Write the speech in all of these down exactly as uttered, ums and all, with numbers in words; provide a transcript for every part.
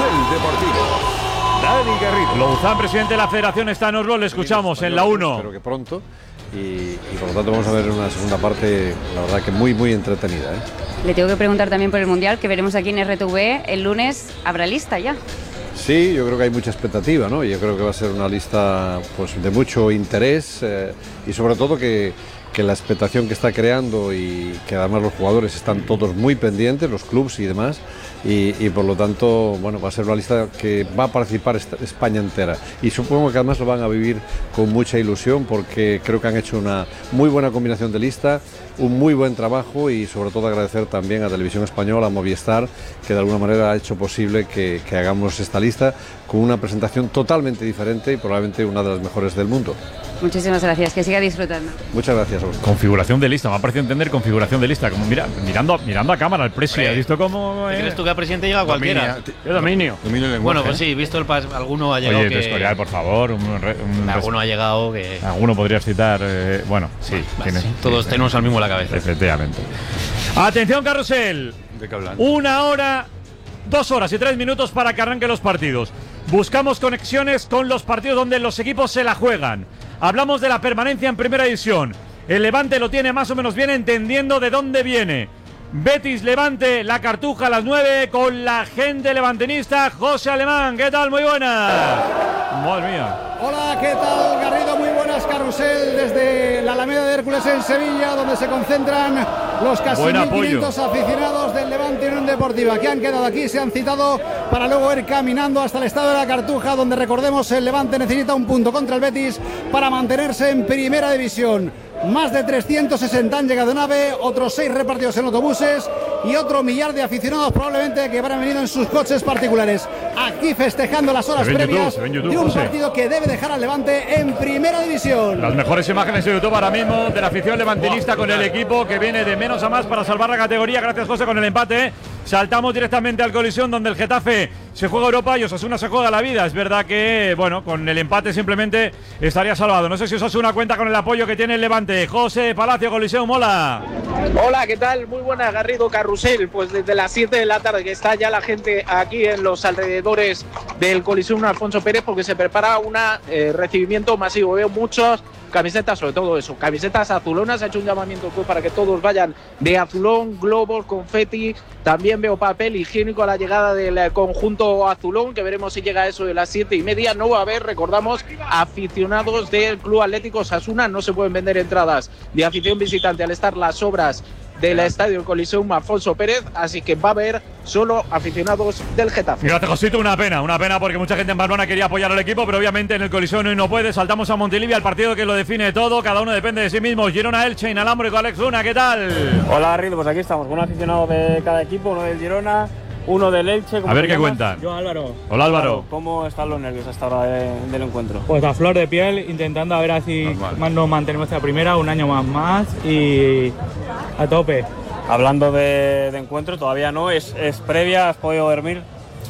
Carrusel Deportivo. Dani Garrido. Louzán, presidente de la Federación, está en Oslo, le escuchamos en la uno. Espero que pronto. Y, y por lo tanto vamos a ver una segunda parte, la verdad que muy, muy entretenida, ¿eh? Le tengo que preguntar también por el Mundial, que veremos aquí en R T V. El lunes habrá lista ya. Sí, yo creo que hay mucha expectativa, ¿no? Yo creo que va a ser una lista pues, de mucho interés eh, y sobre todo que, que la expectación que está creando y que además los jugadores están todos muy pendientes, los clubes y demás, y, y por lo tanto, bueno, va a ser una lista que va a participar España entera. Y supongo que además lo van a vivir con mucha ilusión porque creo que han hecho una muy buena combinación de lista, un muy buen trabajo y sobre todo agradecer también a Televisión Española, a Movistar, que de alguna manera ha hecho posible que, que hagamos esta lista con una presentación totalmente diferente y probablemente una de las mejores del mundo. Muchísimas gracias, que siga disfrutando. Muchas gracias. Configuración de lista, me ha parecido entender configuración de lista, como mira, mirando, mirando a cámara el precio, ¿has visto cómo? ¿Qué eh? crees tú que al presidente llega cualquiera? ¿Qué dominio? Dominio del lenguaje. Bueno, pues sí, visto el pas, alguno ha llegado. Oye, que, Escorial, por favor. Un, un, alguno ha llegado que. Alguno podrías citar. Eh, bueno, sí, Bah, tienes, sí, todos tenemos al mismo en la cabeza. Efectivamente. Atención, Carrusel. ¿De qué hablan? Una hora, dos horas y tres minutos para que arranquen los partidos. Buscamos conexiones con los partidos donde los equipos se la juegan. Hablamos de la permanencia en Primera División. El Levante lo tiene más o menos bien, entendiendo de dónde viene. Betis Levante, la Cartuja a las nueve con la gente levantinista. José Alemán, ¿qué tal? Muy buenas. Madre mía. Hola, ¿qué tal, Garrido? Muy buenas, Carrusel, desde la Alameda de Hércules en Sevilla, donde se concentran los casi mil quinientos aficionados del Levante Unión Deportiva, que han quedado aquí, se han citado para luego ir caminando hasta el estadio de la Cartuja, donde recordemos el Levante necesita un punto contra el Betis para mantenerse en Primera División. Más de trescientos sesenta han llegado en AVE, otros seis repartidos en autobuses y otro millar de aficionados probablemente que habrán venido en sus coches particulares. Aquí festejando las horas previas YouTube, YouTube, de un José. partido que debe dejar al Levante en Primera División. Las mejores imágenes de YouTube ahora mismo de la afición levantinista con el equipo que viene de menos a más para salvar la categoría. Gracias, José, con el empate. Saltamos directamente al Colisión, donde el Getafe se juega Europa y Osasuna se juega la vida. Es verdad que, bueno, con el empate simplemente estaría salvado. No sé si Osasuna cuenta con el apoyo que tiene el Levante. José Palacio, Coliseum, hola. Hola, ¿qué tal? Muy buena, Garrido, Carrusel. Pues desde las siete de la tarde que está ya la gente aquí en los alrededores del Coliseum Alfonso Pérez, porque se prepara un eh, recibimiento masivo. Veo muchos camisetas, sobre todo eso, camisetas azulonas. Ha hecho un llamamiento pues, para que todos vayan de azulón, globos, confeti. También veo papel higiénico a la llegada del conjunto azulón, que veremos si llega a eso de las siete y media. No va a haber, recordamos, aficionados del Club Atlético Osasuna. No se pueden vender entradas de afición visitante al estar las obras del estadio Coliseum Alfonso Pérez, así que va a haber solo aficionados del Getafe. Gracias, Josito, una pena, una pena porque mucha gente en Barcelona quería apoyar al equipo, pero obviamente en el Coliseum hoy no puede. Saltamos a Montilivi, al partido que lo define todo, cada uno depende de sí mismo. Girona, Elche, inalámbrico, Alex Luna, ¿qué tal? Hola, Garrido, pues aquí estamos, con un aficionado de cada equipo, uno del Girona, uno del Elche. A ver qué cuentan. Yo, Álvaro. Hola, Álvaro. ¿Cómo están los nervios hasta ahora de, del encuentro? Pues a flor de piel, intentando a ver si más nos mantenemos en la primera, un año más más y a tope. Hablando de, de encuentro, todavía no, es, es previa, ¿has podido dormir?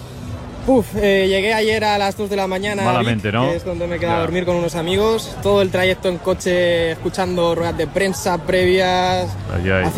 Uf, eh, llegué ayer a las dos de la mañana, malamente, Vic, ¿no? Que es donde me he quedado a dormir con unos amigos, todo el trayecto en coche escuchando ruedas de prensa previas. Ay, ay.